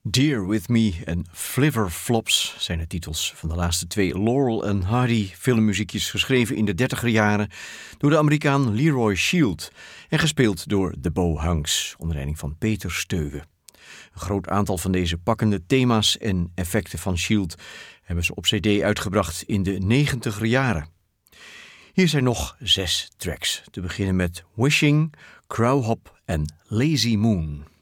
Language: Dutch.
Dear With Me en Flivver Flops zijn de titels van de laatste twee Laurel en Hardy filmmuziekjes, geschreven in de 30er jaren door de Amerikaan Leroy Shield en gespeeld door de Bohunks onder leiding van Peter Steuwe. Een groot aantal van deze pakkende thema's en effecten van Shield hebben ze op cd uitgebracht in de 90er jaren. Hier zijn nog 6 tracks, te beginnen met Wishing, Crowhop en Lazy Moon.